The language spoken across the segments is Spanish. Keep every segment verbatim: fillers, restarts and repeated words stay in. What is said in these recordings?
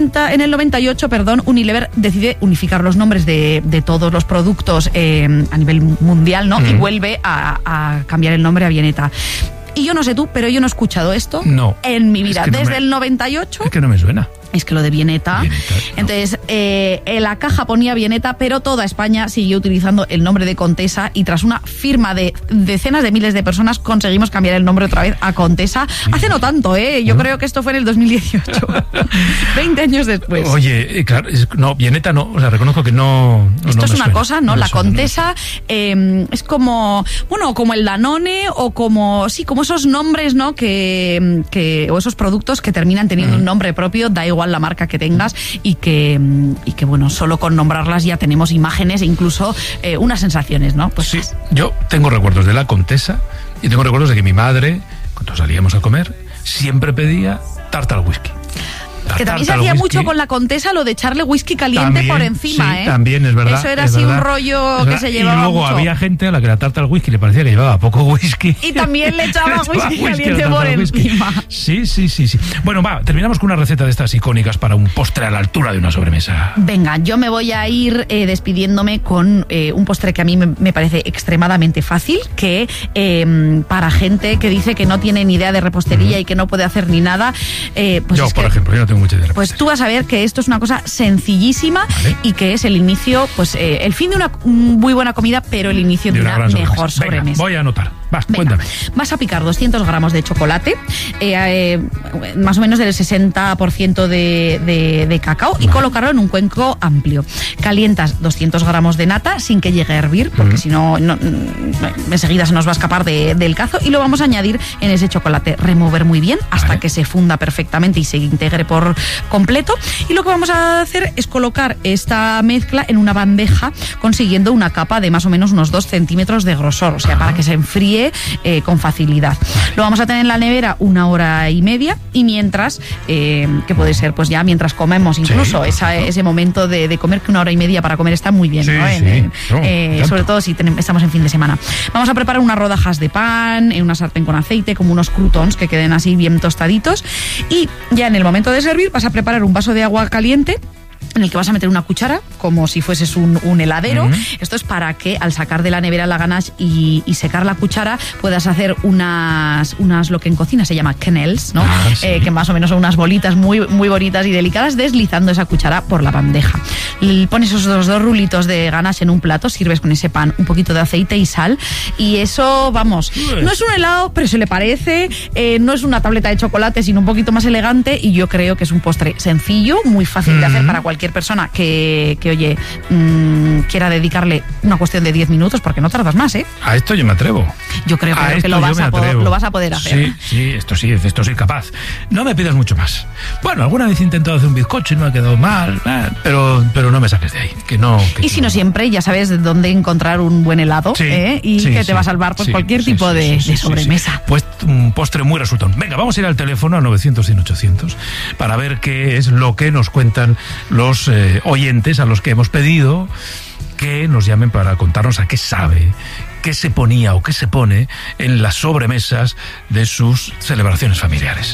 En el noventa y ocho, perdón, Unilever decide unificar los nombres de, de todos los productos eh, a nivel mundial, ¿no? Mm. Y vuelve a, a cambiar el nombre a Bieneta. Y yo no sé tú, pero yo no he escuchado esto no, en mi vida. Es que Desde no me, el noventa y ocho... Es que no me suena. Es que lo de Bieneta. Bieneta no. Entonces, eh, en la caja ponía Bieneta, pero toda España siguió utilizando el nombre de Contesa y tras una firma de decenas de miles de personas conseguimos cambiar el nombre otra vez a Contesa. Sí. Hace no tanto, ¿eh? Yo ¿no? creo que esto fue en el dos mil dieciocho. veinte años después. Oye, claro, es, no, Bieneta no, o sea, reconozco que no... no esto no es una suena, cosa, ¿no? no La suena, Contesa eh, es como, bueno, como el Danone o como, sí, como esos nombres, ¿no? Que, que o esos productos que terminan teniendo mm. un nombre propio, da igual la marca que tengas. Y que, y que, bueno, solo con nombrarlas ya tenemos imágenes e incluso eh, unas sensaciones, ¿no? Pues sí, pues. Yo tengo recuerdos de la Contesa y tengo recuerdos de que mi madre, cuando salíamos a comer, siempre pedía tarta al whisky. Que también se hacía mucho con la Contesa lo de echarle whisky caliente también, por encima, sí, ¿eh? También, es verdad. Eso era es así verdad, un rollo que se llevaba Y luego mucho. Había gente a la que la tarta al whisky le parecía que llevaba poco whisky. Y también le echaba whisky, whisky caliente por whisky. encima. Sí, sí, sí, sí. Bueno, va, terminamos con una receta de estas icónicas para un postre a la altura de una sobremesa. Venga, yo me voy a ir eh, despidiéndome con eh, un postre que a mí me, me parece extremadamente fácil, que eh, para gente que dice que no tiene ni idea de repostería uh-huh. y que no puede hacer ni nada, eh, pues yo, es por que, ejemplo, yo no tengo mucha idea de repostería. Pues tú vas a ver que esto es una cosa sencillísima, ¿vale? Y que es el inicio, pues eh, el fin de una muy buena comida, pero el inicio de, de una, una mejor sobremesa. sobremesa. Venga, voy a anotar. Vas, Venga, cuéntame. Vas a picar doscientos gramos de chocolate, eh, eh, más o menos del sesenta por ciento de, de, de cacao, vale. Y colocarlo en un cuenco amplio. Calientas doscientos gramos de nata sin que llegue a hervir, porque uh-huh. si no, no, enseguida se nos va a escapar de, del cazo, y lo vamos a añadir en ese chocolate. Remover muy bien hasta vale. que se funda perfectamente y se integre por completo. Y lo que vamos a hacer es colocar esta mezcla en una bandeja, consiguiendo una capa de más o menos unos dos centímetros de grosor, o sea, uh-huh. para que se enfríe Eh, con facilidad. Lo vamos a tener en la nevera una hora y media y mientras, eh, que puede ser pues ya mientras comemos incluso, sí, esa, ese momento de, de comer, que una hora y media para comer está muy bien, sí, ¿no? Sí, en, no, eh, sobre todo si tenemos, estamos en fin de semana. Vamos a preparar unas rodajas de pan en una sartén con aceite, como unos croutons que queden así bien tostaditos, y ya en el momento de servir vas a preparar un vaso de agua caliente en el que vas a meter una cuchara, como si fueses un, un heladero. Uh-huh. Esto es para que al sacar de la nevera la ganache y, y secar la cuchara puedas hacer unas, unas lo que en cocina se llama quenelles, ¿no? Ah, sí. eh, que más o menos son unas bolitas muy, muy bonitas y delicadas, deslizando esa cuchara por la bandeja. Le pones esos dos, dos rulitos de ganache en un plato, sirves con ese pan un poquito de aceite y sal, y eso, vamos, no es un helado, pero se le parece, eh, no es una tableta de chocolate, sino un poquito más elegante, y yo creo que es un postre sencillo, muy fácil uh-huh. de hacer para cualquier persona que, que oye, mmm, quiera dedicarle una cuestión de diez minutos, porque no tardas más, ¿eh? A esto yo me atrevo. Yo creo, creo que lo vas, a poder, lo vas a poder hacer. Sí, sí, esto sí, esto soy capaz. No me pidas mucho más. Bueno, alguna vez he intentado hacer un bizcocho y no ha quedado mal, eh, pero, pero no me saques de ahí. Que no, que y si no, siempre ya sabes dónde encontrar un buen helado, sí, ¿eh? Y sí, que te sí, va a salvar pues, sí, cualquier sí, tipo sí, de, sí, de sobremesa. Sí, sí. Pues un postre muy resultón. Venga, vamos a ir al teléfono a novecientos, cien, ochocientos para ver qué es lo que nos cuentan los eh, oyentes a los que hemos pedido que nos llamen para contarnos a qué sabe, qué se ponía o qué se pone en las sobremesas de sus celebraciones familiares.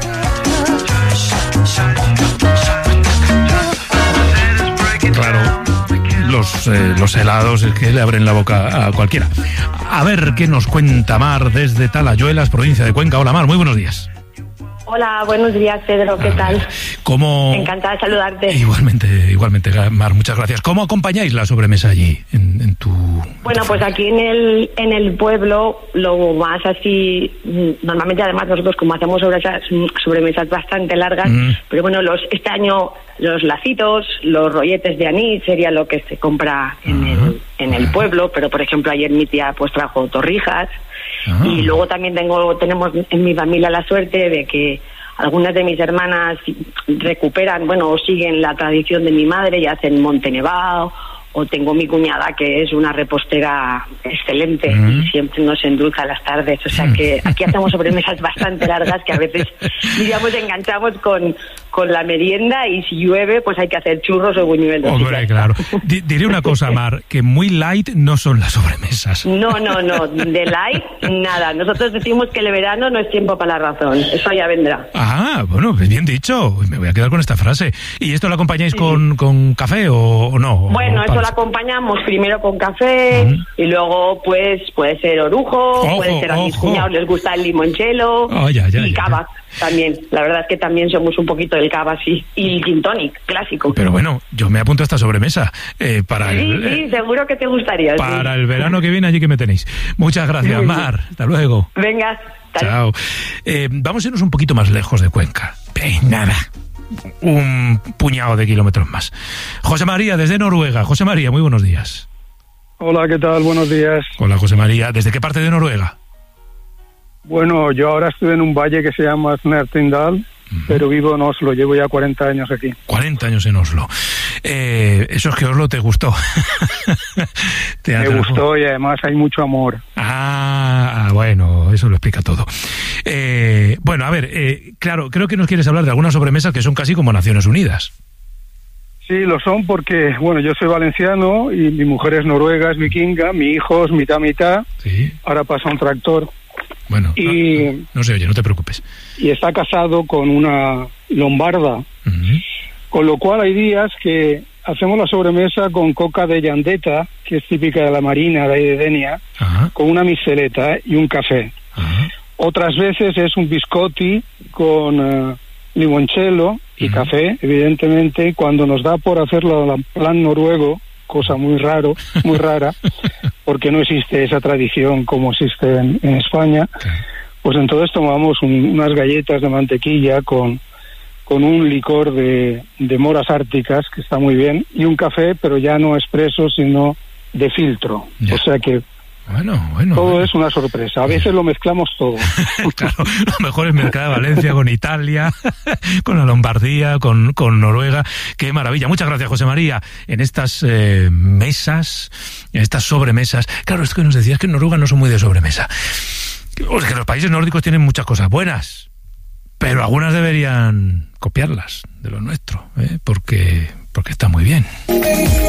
Claro, los, eh, los helados es que le abren la boca a cualquiera. A ver qué nos cuenta Mar desde Talayuelas, provincia de Cuenca. Hola Mar, muy buenos días. Hola, buenos días, Pedro, ¿qué tal? ¿Cómo... Encantada de saludarte. Igualmente, igualmente, Mar, muchas gracias. ¿Cómo acompañáis la sobremesa allí, en, en tu... Bueno, tu pues aquí en el en el pueblo, lo más así, normalmente además nosotros como hacemos sobremesas, sobremesas bastante largas, mm. pero bueno, los este año los lacitos, los rolletes de anís sería lo que se compra en, uh-huh. el, en el pueblo, pero por ejemplo ayer mi tía pues trajo torrijas. Ah. Y luego también tengo tenemos en mi familia la suerte de que algunas de mis hermanas recuperan, bueno, o siguen la tradición de mi madre y hacen Monte Nevado, o tengo mi cuñada que es una repostera excelente mm. y siempre nos endulza las tardes, o sea que aquí hacemos sobremesas bastante largas que a veces, digamos, enganchamos con, con la merienda, y si llueve, pues hay que hacer churros o buñuelos. Hombre, claro. D- diré una cosa, Mar, que muy light no son las sobremesas. No, no, no, de light, nada. Nosotros decimos que el verano no es tiempo para la razón, eso ya vendrá. Ah, bueno, bien dicho, me voy a quedar con esta frase. ¿Y esto lo acompañáis sí. con, con café o, o no? Bueno, o esto lo acompañamos primero con café, uh-huh. y luego pues puede ser orujo, ojo, puede ser a mis cuñados les gusta el limonchelo, oh, ya, ya, y ya, cava. Ya. También, la verdad es que también somos un poquito del cava, sí. Y el gin tonic, clásico. Pero bueno, yo me apunto a esta sobremesa. Eh, para sí, el, sí, eh, seguro que te gustaría. Para sí. el verano que viene, allí que me tenéis. Muchas gracias, Mar. Hasta luego. Venga. Hasta Chao. Eh, vamos a irnos un poquito más lejos de Cuenca. Eh, nada. Un puñado de kilómetros más. José María, desde Noruega. José María, muy buenos días. Hola, ¿qué tal? Buenos días. Hola, José María. ¿Desde qué parte de Noruega? Bueno, yo ahora estoy en un valle que se llama Snertindal, uh-huh. pero vivo en Oslo, llevo ya cuarenta años aquí. cuarenta años en Oslo. Eh, eso es que Oslo te gustó. te Me gustó y además hay mucho amor. Ah, bueno, eso lo explica todo. Eh, bueno, a ver, eh, claro, creo que nos quieres hablar de algunas sobremesas que son casi como Naciones Unidas. Sí, lo son porque, bueno, yo soy valenciano y mi mujer es noruega, es vikinga, mi hijo es mitad mitad, ¿sí? Ahora pasa un tractor. Bueno, y, no, no, no se oye, no te preocupes. Y está casado con una lombarda, uh-huh. con lo cual hay días que hacemos la sobremesa con coca de llandeta, que es típica de la marina de ahí de Denia, uh-huh. con una miseleta y un café. Uh-huh. Otras veces es un biscotti con uh, limoncello y uh-huh. café, evidentemente, cuando nos da por hacerlo en plan noruego, cosa muy raro, muy rara, porque no existe esa tradición como existe en, en España, okay. pues entonces tomamos un, unas galletas de mantequilla con, con un licor de, de moras árticas, que está muy bien, y un café, pero ya no expreso, sino de filtro. Ya. O sea que Bueno, bueno. todo bueno. es una sorpresa. A veces lo mezclamos todo. Claro, lo mejor es mezclar Valencia con Italia, con la Lombardía, con, con Noruega. Qué maravilla. Muchas gracias, José María. En estas eh, mesas, en estas sobremesas. Claro, es que nos decías que en Noruega no son muy de sobremesa. O sea, que los países nórdicos tienen muchas cosas buenas, pero algunas deberían copiarlas de lo nuestro, ¿eh? porque, porque está muy bien.